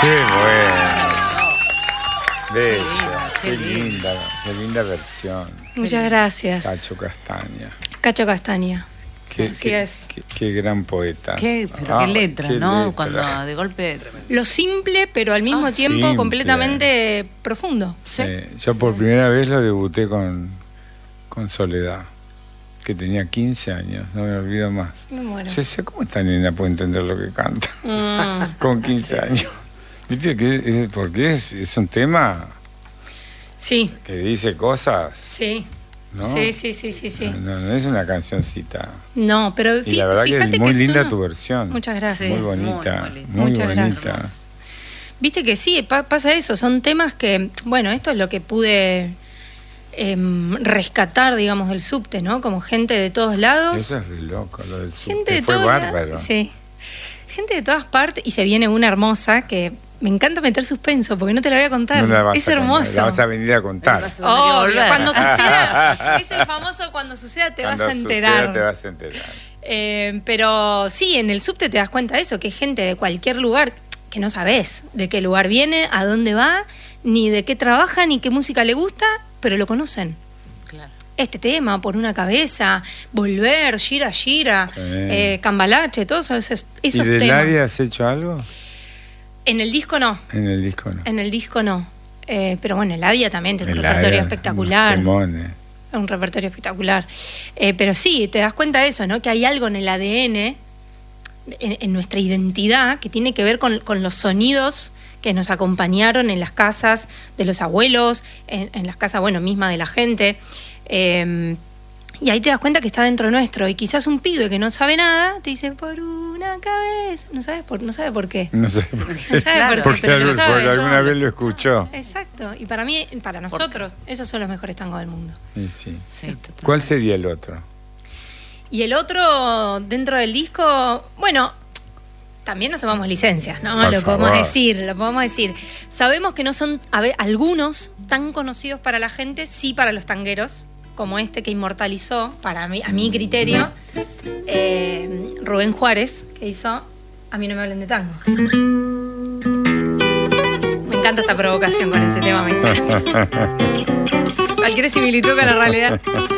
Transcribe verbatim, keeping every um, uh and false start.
Qué bueno. Bella, qué, qué linda, qué linda versión. Muchas gracias. Cacho Castaña. Cacho Castaña. Qué, Así qué, es. Qué, qué gran poeta. Qué, pero ah, qué letra, qué ¿no? letra. Cuando de golpe... Lo simple, pero al mismo Ah, tiempo simple. completamente profundo. Sí. Eh, yo por primera vez lo debuté con, con Soledad, que tenía quince años, no me olvido más. Me muero. Yo decía, ¿cómo esta nena puede entender lo que canta? Mm. Con quince años. ¿Viste? Que es, porque es, es un tema Sí, que dice cosas, sí. ¿no? Sí, sí, sí, sí, sí. No, no es una cancioncita. No, pero Y fí- la verdad que fíjate es muy que linda uno- tu versión. Muchas gracias. Muy Sí, bonita, muy, muy linda. muy Muchas bonita. gracias. Viste que sí, pa- pasa eso, son temas que, bueno, esto es lo que pude em, rescatar, digamos, del subte, ¿no? Como gente de todos lados. Eso es re loco, lo del Gente subte. de Fue todos bárbaro. lados. Sí. Gente de todas partes, y se viene una hermosa que me encanta meter suspenso, porque no te la voy a contar. No la vas es a contar, hermoso. la vas a venir a contar. Vas a tener que Obvio, volver. cuando suceda, es el famoso cuando suceda te Cuando vas a enterar. suceda, te vas a enterar. Eh, pero sí, en el subte te das cuenta de eso, que es gente de cualquier lugar que no sabes de qué lugar viene, a dónde va, ni de qué trabaja, ni qué música le gusta, pero lo conocen. Claro. Este tema, Por una cabeza, Volver, Gira Gira, Sí. eh, Cambalache, todos esos, esos ¿Y de temas. Ladia has hecho algo? En el disco no, En el disco no. en el disco no. Eh, pero bueno, el Adia también tiene un Eladia, repertorio espectacular. unos temones. Un repertorio espectacular. Eh, pero sí, te das cuenta de eso, ¿no? Que hay algo en el A D N, en, en nuestra identidad, que tiene que ver con, con los sonidos que nos acompañaron en las casas de los abuelos, en, en las casas, bueno, misma de la gente. Eh, y ahí te das cuenta que está dentro nuestro. Y quizás un pibe que no sabe nada te dice, por una cabeza. No sabes por, no sabe por qué. No sé por qué. No sabe Claro, por qué, Porque, pero lo algo- sabe. porque alguna vez lo escuchó. Exacto. Y para mí, para nosotros, esos son los mejores tangos del mundo. Y sí. Sí, totalmente. ¿Cuál sería el otro? Y el otro, dentro del disco, bueno, también nos tomamos licencias, ¿no? Por lo podemos favor. decir, lo podemos decir. Sabemos que no son a ver, algunos tan conocidos para la gente, sí para los tangueros, como este que inmortalizó, para mí, a mi criterio, eh, Rubén Juárez, que hizo A mí no me hablen de tango. Me encanta esta provocación con este tema, me encanta. Cualquier similitud con la realidad.